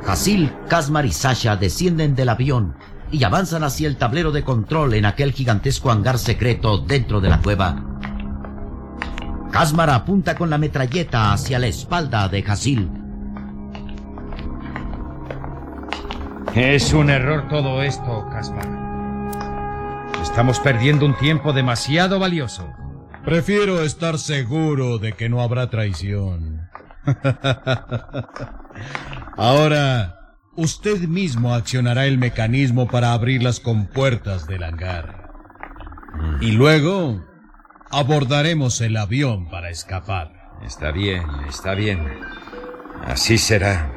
Hasil, Kazmar y Sasha descienden del avión y avanzan hacia el tablero de control en aquel gigantesco hangar secreto dentro de la cueva. Kazmar apunta con la metralleta hacia la espalda de Hasil. Es un error todo esto, Kazmar. Estamos perdiendo un tiempo demasiado valioso. Prefiero estar seguro de que no habrá traición. Ahora, usted mismo accionará el mecanismo para abrir las compuertas del hangar. Y luego abordaremos el avión para escapar. Está bien, está bien. Así será.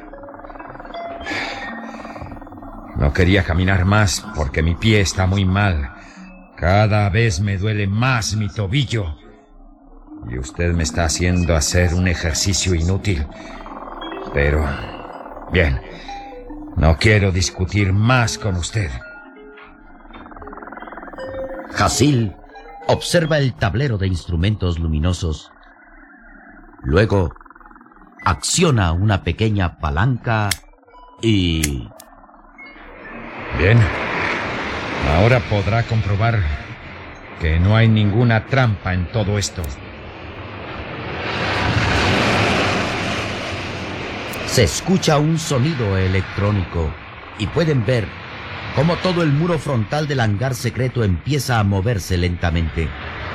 No quería caminar más porque mi pie está muy mal. Cada vez me duele más mi tobillo. Y usted me está haciendo hacer un ejercicio inútil. Pero, bien, no quiero discutir más con usted. Hasil observa el tablero de instrumentos luminosos. Luego, acciona una pequeña palanca y... Bien. Ahora podrá comprobar que no hay ninguna trampa en todo esto. Se escucha un sonido electrónico y pueden ver cómo todo el muro frontal del hangar secreto empieza a moverse lentamente.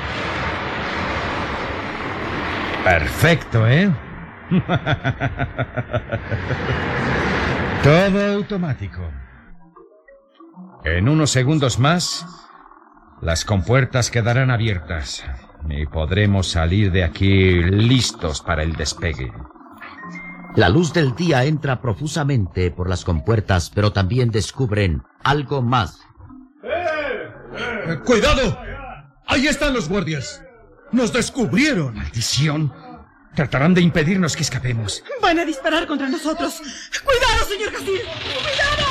Perfecto, ¿eh? Todo automático. En unos segundos más, las compuertas quedarán abiertas y podremos salir de aquí listos para el despegue. La luz del día entra profusamente por las compuertas, pero también descubren algo más. ¡Cuidado! ¡Ahí están los guardias! ¡Nos descubrieron! ¡Maldición! Tratarán de impedirnos que escapemos. Van a disparar contra nosotros. ¡Cuidado, señor Hasil! ¡Cuidado!